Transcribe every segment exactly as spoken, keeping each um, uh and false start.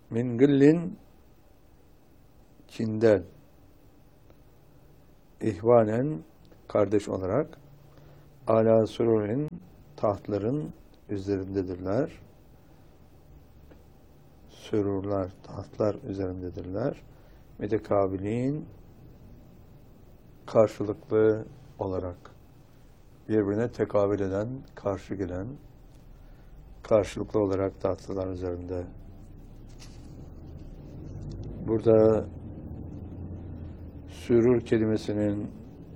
Min gillin kinden, ihvanen kardeş olarak, ala sururin tahtların üzerindedirler. Sürurlar, tahtlar üzerindedirler. Mütekabilin karşılıklı olarak birbirine tekabül eden, karşı gelen, karşılıklı olarak tahtlar üzerinde. Burada sürur kelimesinin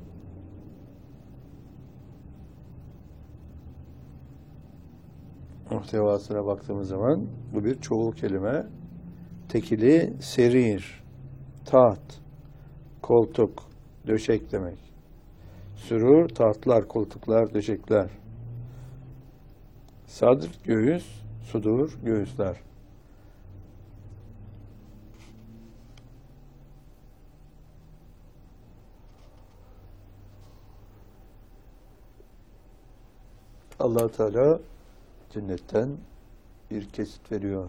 muhtevasına baktığımız zaman bu bir çoğul kelime. Tekili serir, taht, koltuk, döşek demek. Sürur, tahtlar, koltuklar, döşekler. Sadr, göğüs, sudur, göğüsler. Allah Teala cennetten bir kesit veriyor.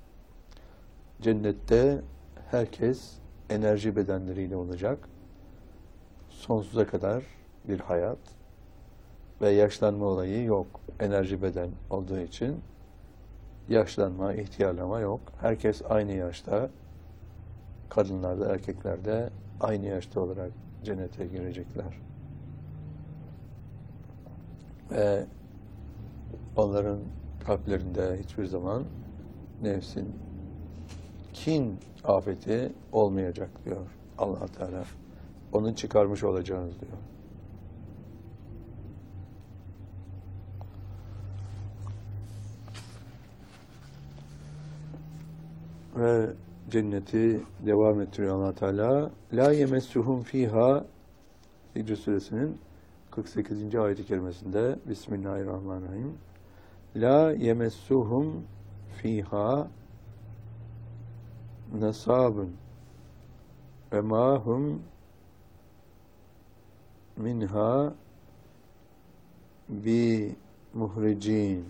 Cennette herkes enerji bedenleriyle olacak. Sonsuza kadar bir hayat ve yaşlanma olayı yok. Enerji beden olduğu için yaşlanma, ihtiyarlama yok. Herkes aynı yaşta, kadınlarda, erkeklerde aynı yaşta olarak cennete girecekler. Ve onların kalplerinde hiçbir zaman nefsin kin afeti olmayacak diyor Allah Teala. Onu çıkarmış olacağız diyor. Ve cenneti devam ettiriyor Allah Teala. La yemessuhum fiha Hicr suresinin kırk sekizinci ayet-i kerimesinde Bismillahirrahmanirrahim. La yemessuhum fiha nasabun ve ma hum minha bi muhricin.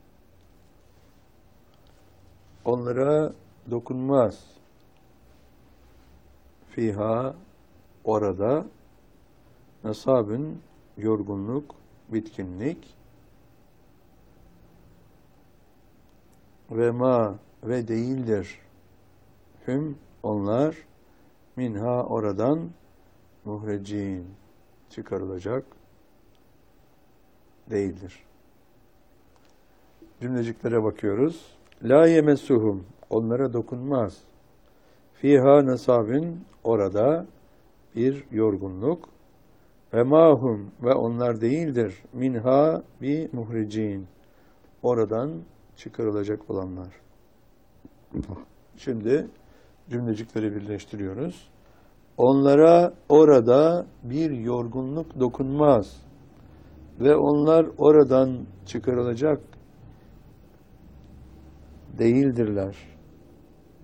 Onlara dokunmaz. Fiha orada nasabın yorgunluk, bitkinlik ve ma ve değildir. Hüm onlar minha oradan muhrecin çıkarılacak değildir. Cümleciklere bakıyoruz. La yemessuhum onlara dokunmaz. Fiha nasabin orada bir yorgunluk ve mahum ve onlar değildir. Minha bi muhricin oradan çıkarılacak olanlar. Şimdi cümlecikleri birleştiriyoruz. Onlara orada bir yorgunluk dokunmaz ve onlar oradan çıkarılacak değildirler.